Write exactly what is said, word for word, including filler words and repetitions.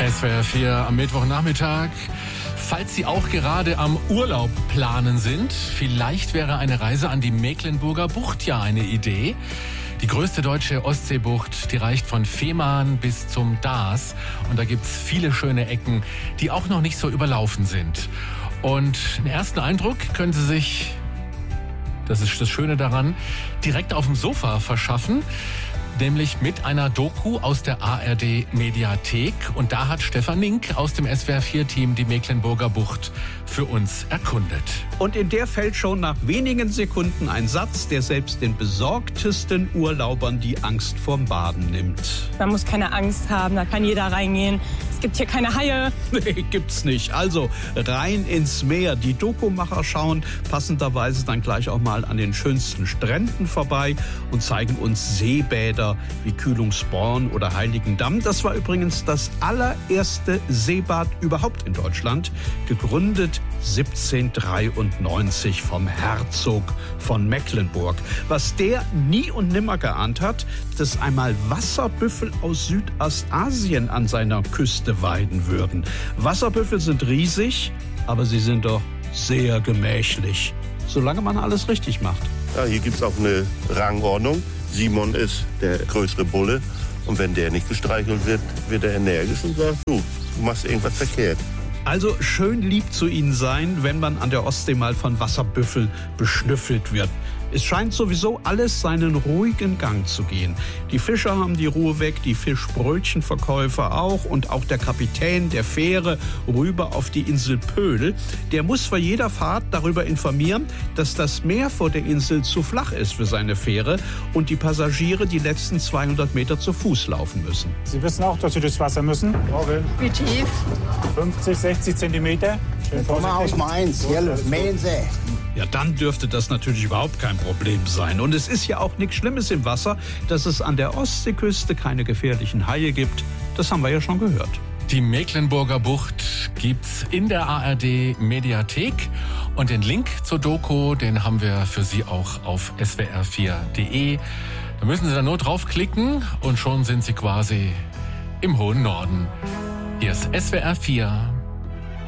S W R vier am Mittwochnachmittag. Falls Sie auch gerade am Urlaub planen sind, vielleicht wäre eine Reise an die Mecklenburger Bucht ja eine Idee. Die größte deutsche Ostseebucht, die reicht von Fehmarn bis zum Daas. Und da gibt's viele schöne Ecken, die auch noch nicht so überlaufen sind. Und einen ersten Eindruck können Sie sich, das ist das Schöne daran, direkt auf dem Sofa verschaffen. Nämlich mit einer Doku aus der A R D Mediathek. Und da hat Stefan Nink aus dem S W R vier Team die Mecklenburger Bucht für uns erkundet. Und in der fällt schon nach wenigen Sekunden ein Satz, der selbst den besorgtesten Urlaubern die Angst vorm Baden nimmt. Man muss keine Angst haben, da kann jeder reingehen. Es gibt hier keine Haie. Nee, gibt's nicht. Also rein ins Meer. Die Dokumacher schauen passenderweise dann gleich auch mal an den schönsten Stränden vorbei und zeigen uns Seebäder wie Kühlungsborn oder Heiligendamm. Das war übrigens das allererste Seebad überhaupt in Deutschland, gegründet siebzehnhundertdreiundneunzig vom Herzog von Mecklenburg. Was der nie und nimmer geahnt hat, dass einmal Wasserbüffel aus Südostasien an seiner Küste weiden würden. Wasserbüffel sind riesig, aber sie sind doch sehr gemächlich, solange man alles richtig macht. Ja, hier gibt es auch eine Rangordnung. Simon ist der größere Bulle und wenn der nicht gestreichelt wird, wird er energisch und sagt, du, du machst irgendwas verkehrt. Also schön lieb zu ihnen sein, wenn man an der Ostsee mal von Wasserbüffel beschnüffelt wird. Es scheint sowieso alles seinen ruhigen Gang zu gehen. Die Fischer haben die Ruhe weg, die Fischbrötchenverkäufer auch und auch der Kapitän der Fähre rüber auf die Insel Pöhl. Der muss vor jeder Fahrt darüber informieren, dass das Meer vor der Insel zu flach ist für seine Fähre und die Passagiere die letzten zweihundert Meter zu Fuß laufen müssen. Sie wissen auch, dass Sie durchs Wasser müssen. Wie tief? fünfzig, sechzig Zentimeter. Von aus Mainz, hier Mainsee. Ja, dann dürfte das natürlich überhaupt kein Problem sein. Und es ist ja auch nichts Schlimmes im Wasser, dass es an der Ostseeküste keine gefährlichen Haie gibt. Das haben wir ja schon gehört. Die Mecklenburger Bucht gibt's in der A R D Mediathek. Und den Link zur Doku, den haben wir für Sie auch auf S W R vier punkt de. Da müssen Sie dann nur draufklicken und schon sind Sie quasi im hohen Norden. Hier ist S W R vier